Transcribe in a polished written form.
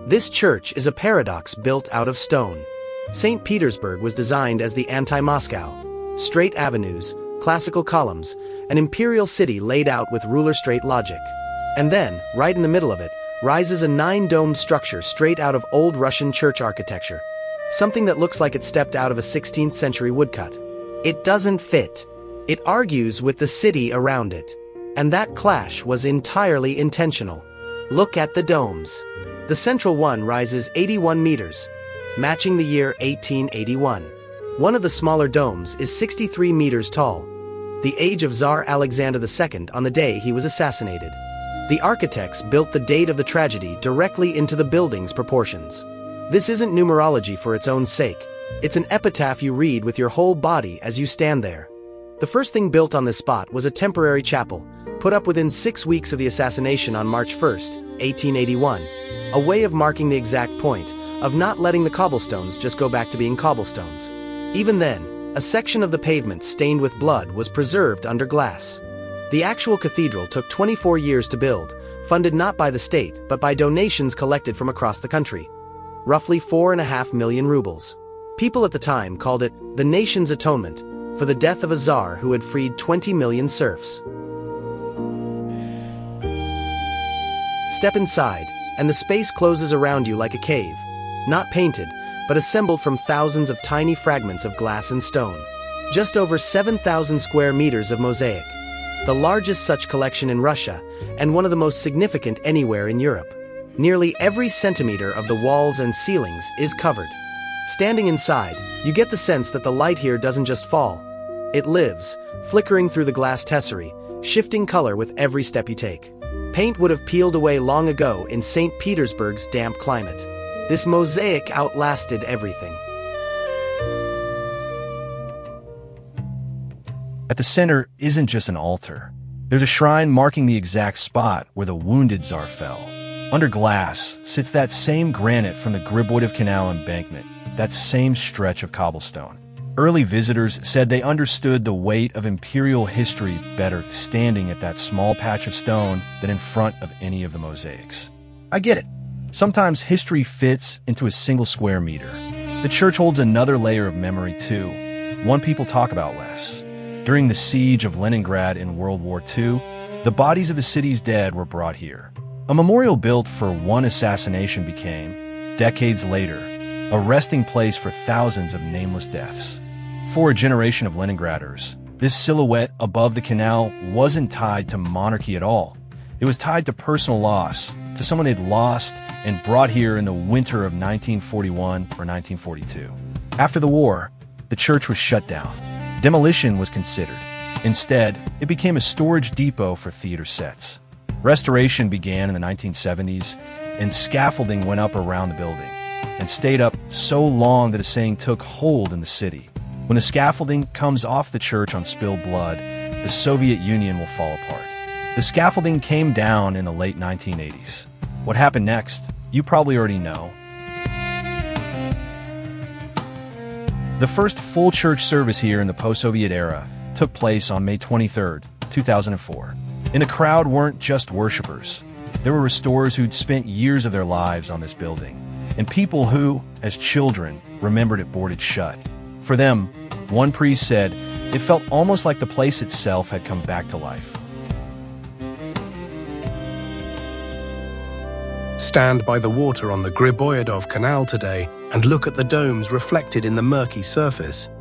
This church is a paradox built out of stone. St. Petersburg was designed as the anti-Moscow. Straight avenues, classical columns, an imperial city laid out with ruler-straight logic. And then, right in the middle of it, rises a 9-domed structure straight out of old Russian church architecture. Something that looks like it stepped out of a 16th century woodcut. It doesn't fit. It argues with the city around it. And that clash was entirely intentional. Look at the domes. The central one rises 81 meters, matching the year 1881. One of the smaller domes is 63 meters tall, the age of Tsar Alexander II on the day he was assassinated. The architects built the date of the tragedy directly into the building's proportions. This isn't numerology for its own sake. It's an epitaph you read with your whole body as you stand there. The first thing built on this spot was a temporary chapel, put up within 6 weeks of the assassination on March 1st, 1881, a way of marking the exact point, of not letting the cobblestones just go back to being cobblestones. Even then, a section of the pavement stained with blood was preserved under glass. The actual cathedral took 24 years to build, funded not by the state but by donations collected from across the country. Roughly 4.5 million rubles. People at the time called it the nation's atonement for the death of a czar who had freed 20 million serfs. Step inside, and the space closes around you like a cave, not painted, but assembled from thousands of tiny fragments of glass and stone. Just over 7,000 square meters of mosaic, the largest such collection in Russia, and one of the most significant anywhere in Europe. Nearly every centimeter of the walls and ceilings is covered. Standing inside, you get the sense that the light here doesn't just fall. It lives, flickering through the glass tesserae, shifting color with every step you take. Paint would have peeled away long ago in St. Petersburg's damp climate. This mosaic outlasted everything. At the center isn't just an altar. There's a shrine marking the exact spot where the wounded Tsar fell. Under glass sits that same granite from the Griboyedov Canal embankment, that same stretch of cobblestone. Early visitors said they understood the weight of imperial history better standing at that small patch of stone than in front of any of the mosaics. I get it. Sometimes history fits into a single square meter. The church holds another layer of memory too, one people talk about less. During the siege of Leningrad in World War II, the bodies of the city's dead were brought here. A memorial built for one assassination became, decades later, a resting place for thousands of nameless deaths. For a generation of Leningraders, this silhouette above the canal wasn't tied to monarchy at all. It was tied to personal loss, to someone they'd lost and brought here in the winter of 1941 or 1942. After the war, the church was shut down. Demolition was considered. Instead, it became a storage depot for theater sets. Restoration began in the 1970s, and scaffolding went up around the building, and stayed up so long that a saying took hold in the city. When the scaffolding comes off the church on spilled blood, the Soviet Union will fall apart. The scaffolding came down in the late 1980s. What happened next, you probably already know. The first full church service here in the post-Soviet era took place on May 23, 2004. And the crowd weren't just worshipers. There were restorers who'd spent years of their lives on this building, and people who, as children, remembered it boarded shut. For them, one priest said, it felt almost like the place itself had come back to life. Stand by the water on the Griboyedov Canal today and look at the domes reflected in the murky surface.